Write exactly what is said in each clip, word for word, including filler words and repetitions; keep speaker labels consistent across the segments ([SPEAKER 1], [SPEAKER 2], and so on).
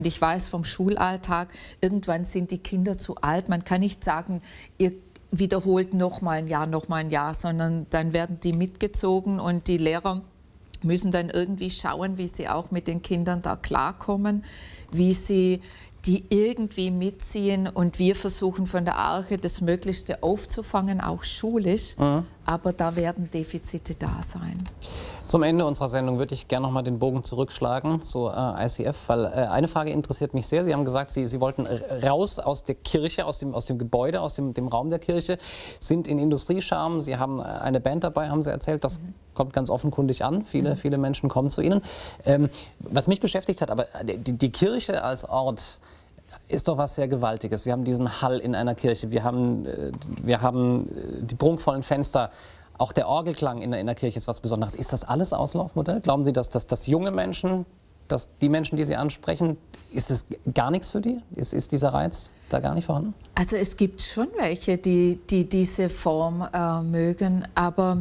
[SPEAKER 1] Ich weiß vom Schulalltag, irgendwann sind die Kinder zu alt. Man kann nicht sagen, ihr wiederholt noch mal ein Jahr, noch mal ein Jahr, sondern dann werden die mitgezogen und die Lehrer müssen dann irgendwie schauen, wie sie auch mit den Kindern da klarkommen, wie sie die irgendwie mitziehen, und wir versuchen von der Arche das Möglichste aufzufangen, auch schulisch, mhm. aber da werden Defizite da sein.
[SPEAKER 2] Zum Ende unserer Sendung würde ich gerne noch mal den Bogen zurückschlagen zu äh, I C F, weil äh, eine Frage interessiert mich sehr. Sie haben gesagt, Sie, Sie wollten raus aus der Kirche, aus dem, aus dem Gebäude, aus dem, dem Raum der Kirche, sind in Industriescharmen. Sie haben eine Band dabei, haben Sie erzählt. Das mhm. kommt ganz offenkundig an. Viele, mhm. viele Menschen kommen zu Ihnen. Ähm, was mich beschäftigt hat, aber die, die Kirche als Ort ist doch was sehr Gewaltiges. Wir haben diesen Hall in einer Kirche, wir haben, wir haben die prunkvollen Fenster. Auch der Orgelklang in der, in der Kirche ist was Besonderes. Ist das alles Auslaufmodell? Glauben Sie, dass, dass, dass junge Menschen, dass die Menschen, die Sie ansprechen, ist es gar nichts für die? Ist, ist dieser Reiz da gar nicht vorhanden?
[SPEAKER 1] Also es gibt schon welche, die, die diese Form äh, mögen, aber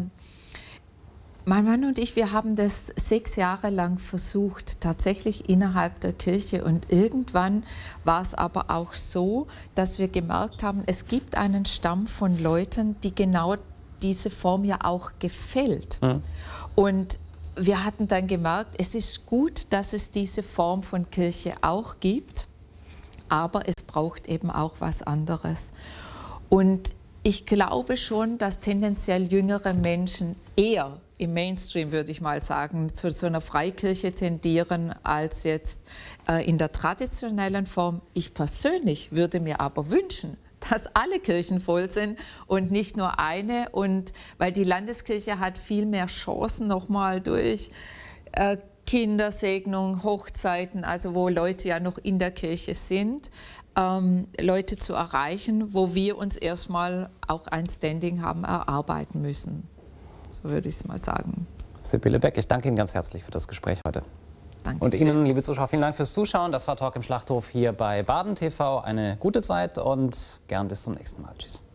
[SPEAKER 1] mein Mann und ich, wir haben das sechs Jahre lang versucht, tatsächlich innerhalb der Kirche. Und irgendwann war es aber auch so, dass wir gemerkt haben, es gibt einen Stamm von Leuten, die genau diese Form ja auch gefällt. Mhm. Und wir hatten dann gemerkt, es ist gut, dass es diese Form von Kirche auch gibt, aber es braucht eben auch was anderes. Und ich glaube schon, dass tendenziell jüngere Menschen eher im Mainstream, würde ich mal sagen, zu so einer Freikirche tendieren als jetzt äh, in der traditionellen Form. Ich persönlich würde mir aber wünschen, dass alle Kirchen voll sind und nicht nur eine, und weil die Landeskirche hat viel mehr Chancen nochmal durch äh, Kindersegnung, Hochzeiten, also wo Leute ja noch in der Kirche sind, ähm, Leute zu erreichen, wo wir uns erstmal auch ein Standing haben erarbeiten müssen. So würde ich es mal sagen.
[SPEAKER 2] Sibylle Beck, ich danke Ihnen ganz herzlich für das Gespräch heute.
[SPEAKER 1] Danke
[SPEAKER 2] und
[SPEAKER 1] schön.
[SPEAKER 2] Ihnen, liebe Zuschauer, vielen Dank fürs Zuschauen. Das war Talk im Schlachthof hier bei Baden T V. Eine gute Zeit und gern bis zum nächsten Mal. Tschüss.